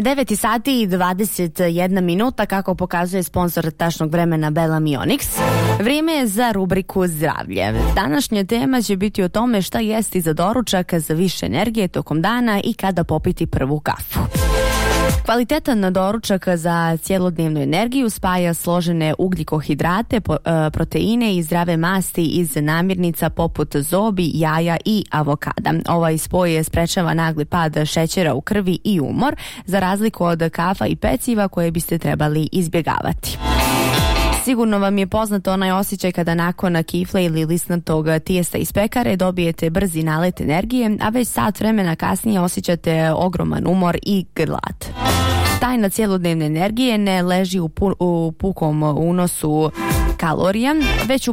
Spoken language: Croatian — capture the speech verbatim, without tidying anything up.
devet sati i dvadeset jedna minuta, kako pokazuje sponsor tačnog vremena Belamionix. Vrijeme je za rubriku Zdravlje. Današnja tema će biti o tome šta jesti za doručak za više energije tokom dana i kada popiti prvu kafu. Kvalitetan doručak za cjelodnevnu energiju spaja složene ugljikohidrate, proteine i zdrave masti iz namirnica poput zobi, jaja i avokada. Ovaj spoj sprečava nagli pad šećera u krvi i umor, za razliku od kafa i peciva koje biste trebali izbjegavati. Sigurno vam je poznato onaj osjećaj kada nakon kifle ili lisnatog tijesta iz pekare dobijete brzi nalet energije, a već sat vremena kasnije osjećate ogroman umor i glad. Tajna cjelodnevne energije ne leži u, pu- u pukom unosu kalorija, već u